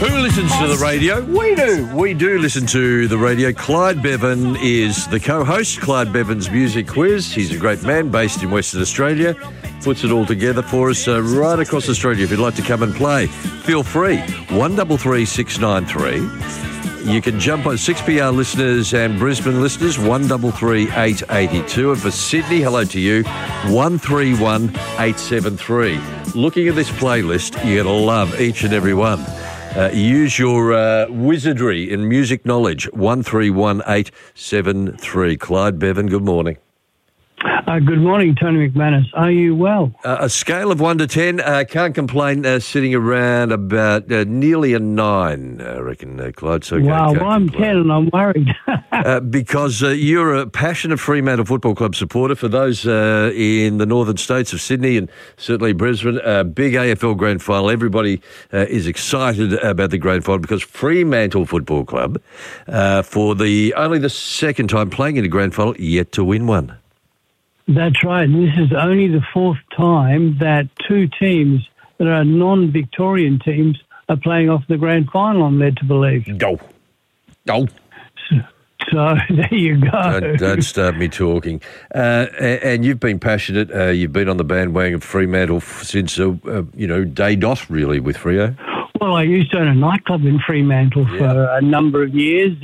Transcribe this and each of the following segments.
Who listens to the radio? We do. We do listen to the radio. Clyde Bevan is the co-host. Clyde Bevan's Music Quiz. He's a great man based in Western Australia. Puts it all together for us right across Australia. If you'd like to come and play, feel free. 133 693. You can jump on 6PR listeners and Brisbane listeners, 133 882. And for Sydney, hello to you, 131 873. Looking at this playlist, you're going to love each and every one. Use your wizardry and music knowledge, 131873. Clyde Bevan, good morning. Good morning, Tony McManus. Are you well? A scale of 1 to 10, can't complain, sitting around about nearly a 9, I reckon, Clyde. So wow, well, I'm 10 and I'm worried. Because you're a passionate Fremantle Football Club supporter. For those in the northern states of Sydney and certainly Brisbane, big AFL Grand Final. Everybody is excited about the Grand Final because Fremantle Football Club, for only the second time playing in a Grand Final, yet to win one. That's right. And this is only the fourth time that two teams that are non-Victorian teams are playing off the grand final, I'm led to believe. Go. So there you go. Don't start me talking. And you've been passionate. You've been on the bandwagon of Fremantle since, day dot, really, with Freo. Well, I used to own a nightclub in Fremantle for a number of years,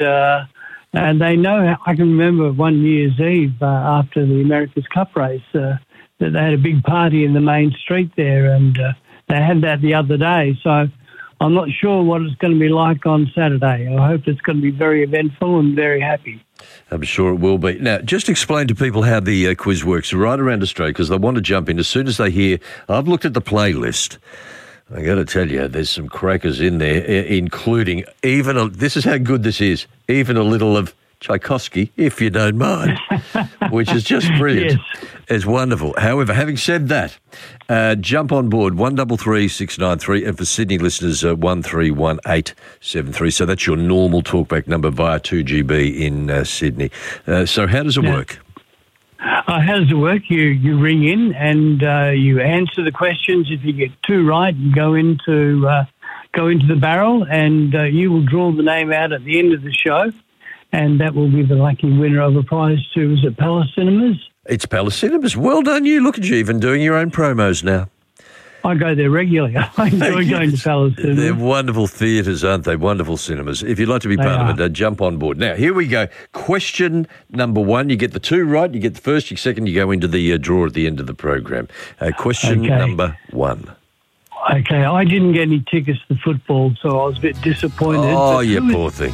and they know, I can remember one New Year's Eve after the America's Cup race that they had a big party in the main street there, and they had that the other day. So I'm not sure what it's going to be like on Saturday. I hope it's going to be very eventful and very happy. I'm sure it will be. Now, just explain to people how the quiz works right around Australia, because they want to jump in as soon as they hear, I've looked at the playlist. I got to tell you, there's some crackers in there, including this is how good this is, even a little of Tchaikovsky, if you don't mind, which is just brilliant. Yes. It's wonderful. However, having said that, jump on board, 133 693, and for Sydney listeners, 131873. So that's your normal talkback number via 2GB in Sydney. So how does it work? How does it work? You ring in and you answer the questions. If you get two right, you go into the barrel, and you will draw the name out at the end of the show, and that will be the lucky winner of a prize to, is it Palace Cinemas? It's Palace Cinemas. Well done, you. Look at you, even doing your own promos now. I go there regularly. I enjoy going to Palace Cinemas. They're wonderful theatres, aren't they? Wonderful cinemas. If you'd like to be part of it, jump on board. Now, here we go. Question number 1. You get the 2 right. You get the first, your second, you go into the draw at the end of the program. Question number 1. Okay, I didn't get any tickets to football, so I was a bit disappointed. Oh, you poor thing.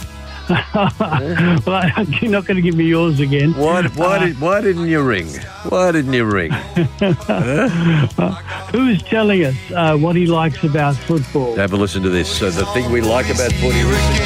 Well, you're not going to give me yours again. Why didn't you ring? Why didn't you ring? Who's telling us what he likes about football? Have a listen to this. So the thing we like about footy.